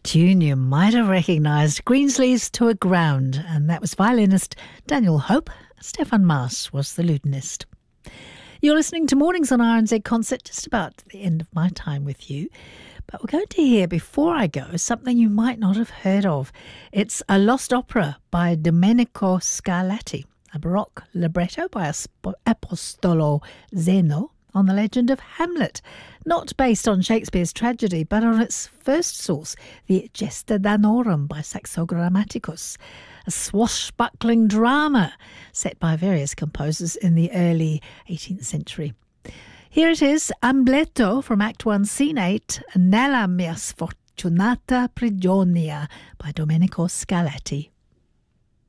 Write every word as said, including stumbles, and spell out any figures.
tune you might have recognised, Greensleeves to a Ground, and that was violinist Daniel Hope. Stefan Maas was the lutenist. You're listening to Mornings on R N Z Concert, just about the end of my time with you. But we're going to hear, before I go, something you might not have heard of. It's a lost opera by Domenico Scarlatti, a Baroque libretto by Apostolo Zeno on the legend of Hamlet, not based on Shakespeare's tragedy, but on its first source, the Gesta Danorum by Saxo Grammaticus, a swashbuckling drama set by various composers in the early eighteenth century. Here it is, Ambleto from Act one, Scene eight, Nella mia sfortunata prigionia by Domenico Scarlatti.